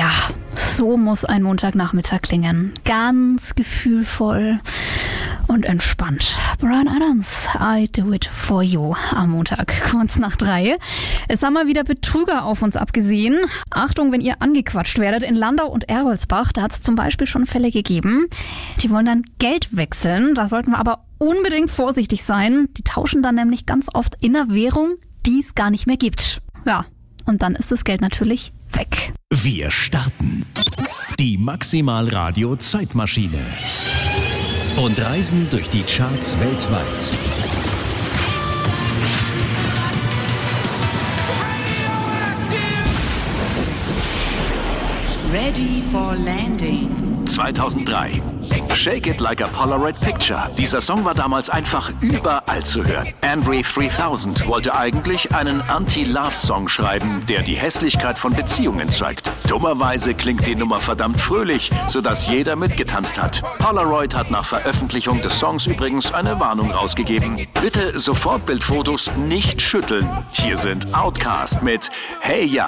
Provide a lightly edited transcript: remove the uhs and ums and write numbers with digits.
Ja, so muss ein Montagnachmittag klingen. Ganz gefühlvoll und entspannt. Bryan Adams, I Do It For You am Montag, kurz nach 3. Es haben mal wieder Betrüger auf uns abgesehen. Achtung, wenn ihr angequatscht werdet. In Landau und Ergolsbach, da hat es zum Beispiel schon Fälle gegeben. Die wollen dann Geld wechseln. Da sollten wir aber unbedingt vorsichtig sein. Die tauschen dann nämlich ganz oft in einer Währung, die es gar nicht mehr gibt. Ja, und dann ist das Geld natürlich weg. Wir starten die Maximal Radio Zeitmaschine und reisen durch die Charts weltweit. Ready for Landing. 2003. Shake It Like a Polaroid Picture. Dieser Song war damals einfach überall zu hören. Andre 3000 wollte eigentlich einen Anti-Love-Song schreiben, der die Hässlichkeit von Beziehungen zeigt. Dummerweise klingt die Nummer verdammt fröhlich, sodass jeder mitgetanzt hat. Polaroid hat nach Veröffentlichung des Songs übrigens eine Warnung rausgegeben. Bitte Sofortbildfotos nicht schütteln. Hier sind Outkast mit Hey Ya.